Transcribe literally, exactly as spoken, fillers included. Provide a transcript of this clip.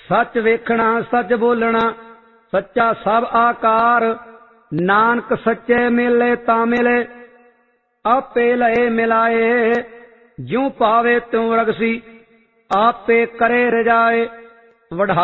सच वेखना सच बोलना सच्चा सब आकार। नानक सच्चे मिले ता मिले आपे लए मिलाए। ज्यों पावे त्यों रगसी आपे करे रजाए।